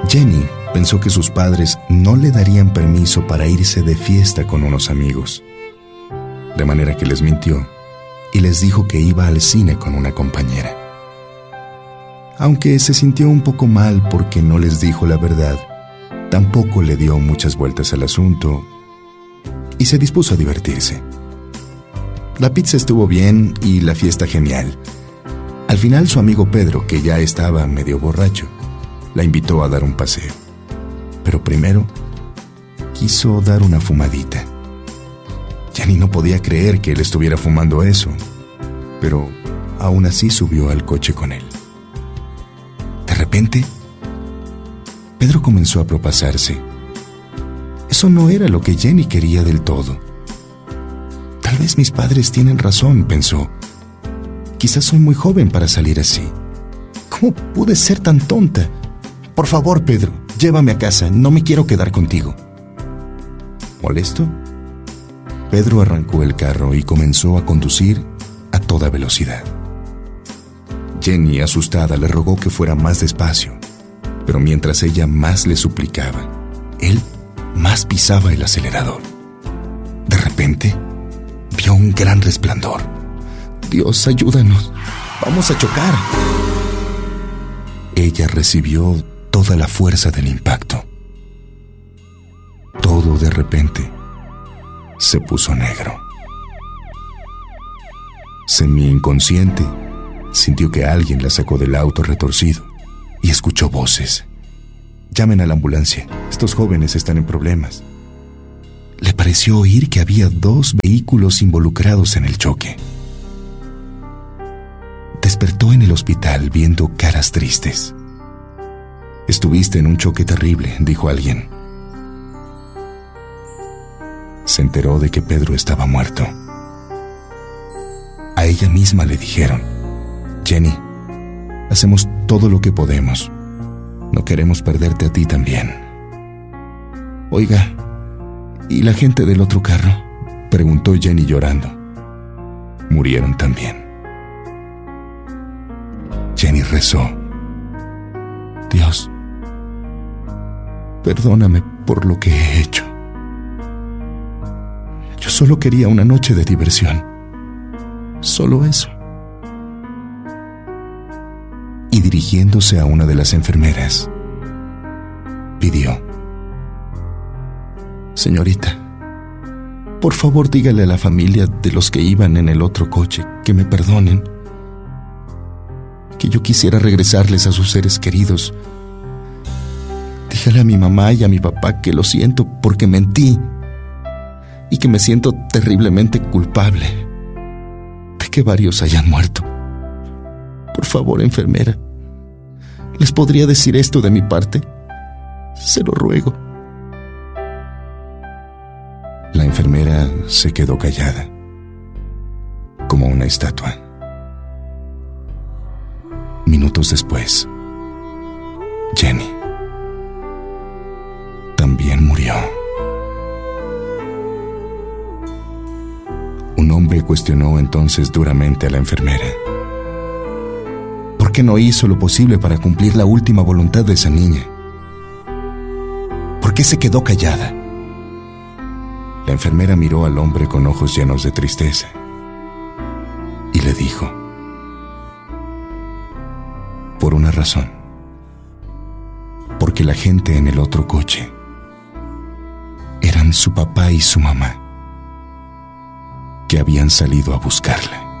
Jenny pensó que sus padres no le darían permiso para irse de fiesta con unos amigos. De manera que les mintió y les dijo que iba al cine con una compañera. Aunque se sintió un poco mal porque no les dijo la verdad, tampoco le dio muchas vueltas al asunto y se dispuso a divertirse. La pizza estuvo bien y la fiesta genial. Al final, su amigo Pedro, que ya estaba medio borracho, la invitó a dar un paseo. Pero primero quiso dar una fumadita. Jenny no podía creer que él estuviera fumando eso, pero aún así subió al coche con él. De repente, Pedro comenzó a propasarse. Eso no era lo que Jenny quería del todo. Tal vez mis padres tienen razón, pensó. Quizás soy muy joven para salir así. ¿Cómo pude ser tan tonta? Por favor, Pedro, llévame a casa, no me quiero quedar contigo. ¿Molesto? Pedro arrancó el carro y comenzó a conducir a toda velocidad. Jenny, asustada, le rogó que fuera más despacio, pero mientras ella más le suplicaba, él más pisaba el acelerador. De repente, vio un gran resplandor. Dios, ayúdanos, vamos a chocar. Ella recibió toda la fuerza del impacto. Todo de repente se puso negro. Semi-inconsciente, sintió que alguien la sacó del auto retorcido y escuchó voces. Llamen a la ambulancia, estos jóvenes están en problemas. Le pareció oír que había 2 vehículos involucrados en el choque. Despertó en el hospital viendo caras tristes. Estuviste en un choque terrible, dijo alguien. Se enteró de que Pedro estaba muerto. A ella misma le dijeron: Jenny, hacemos todo lo que podemos. No queremos perderte a ti también. Oiga, ¿y la gente del otro carro?, preguntó Jenny llorando. Murieron también. Jenny rezó: Dios, perdóname por lo que he hecho. Yo solo quería una noche de diversión. Solo eso. Y dirigiéndose a una de las enfermeras, pidió: Señorita, por favor dígale a la familia de los que iban en el otro coche que me perdonen, que yo quisiera regresarles a sus seres queridos. Dígale a mi mamá y a mi papá que lo siento porque mentí y que me siento terriblemente culpable de que varios hayan muerto. Por favor, enfermera, ¿les podría decir esto de mi parte? Se lo ruego. La enfermera se quedó callada, como una estatua. Minutos después, Jenny también murió. Un hombre cuestionó entonces duramente a la enfermera. ¿Por qué no hizo lo posible para cumplir la última voluntad de esa niña? ¿Por qué se quedó callada? La enfermera miró al hombre con ojos llenos de tristeza y le dijo: por una razón. Porque la gente en el otro coche eran su papá y su mamá, que habían salido a buscarla.